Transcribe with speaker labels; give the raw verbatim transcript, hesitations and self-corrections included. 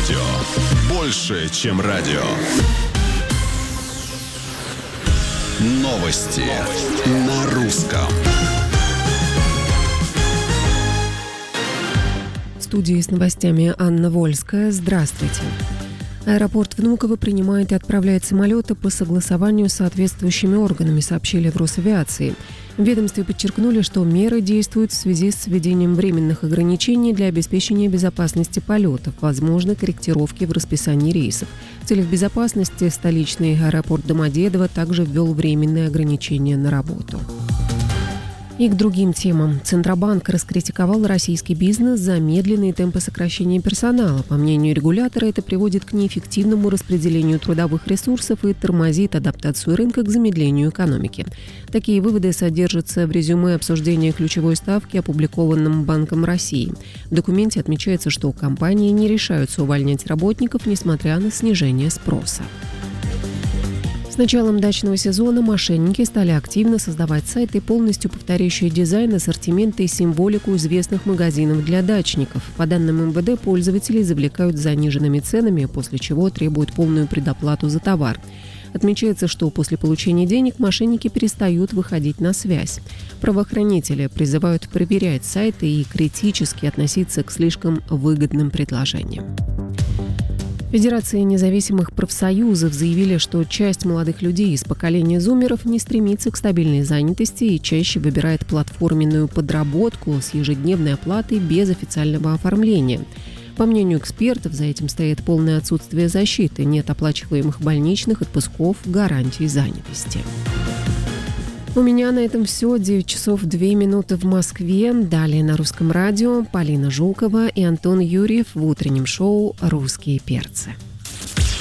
Speaker 1: Радио. Больше, чем радио. Новости на русском.
Speaker 2: В студии с новостями Анна Вольская. Здравствуйте. Аэропорт Внуково принимает и отправляет самолеты по согласованию с соответствующими органами, сообщили в Росавиации. В ведомстве подчеркнули, что меры действуют в связи с введением временных ограничений для обеспечения безопасности полетов, возможно, корректировки в расписании рейсов. В целях безопасности столичный аэропорт Домодедово также ввел временные ограничения на работу. И к другим темам. Центробанк раскритиковал российский бизнес за медленные темпы сокращения персонала. По мнению регулятора, это приводит к неэффективному распределению трудовых ресурсов и тормозит адаптацию рынка к замедлению экономики. Такие выводы содержатся в резюме обсуждения ключевой ставки, опубликованном Банком России. В документе отмечается, что компании не решаются увольнять работников, несмотря на снижение спроса. С началом дачного сезона мошенники стали активно создавать сайты, полностью повторяющие дизайн, ассортимент и символику известных магазинов для дачников. По данным эм вэ дэ, пользователей завлекают заниженными ценами, после чего требуют полную предоплату за товар. Отмечается, что после получения денег мошенники перестают выходить на связь. Правоохранители призывают проверять сайты и критически относиться к слишком выгодным предложениям. Федерация независимых профсоюзов заявили, что часть молодых людей из поколения зумеров не стремится к стабильной занятости и чаще выбирает платформенную подработку с ежедневной оплатой без официального оформления. По мнению экспертов, за этим стоит полное отсутствие защиты, нет оплачиваемых больничных, отпусков, гарантий занятости. У меня на этом все. девять часов две минуты в Москве. Далее на русском радио Полина Жукова и Антон Юрьев в утреннем шоу «Русские перцы».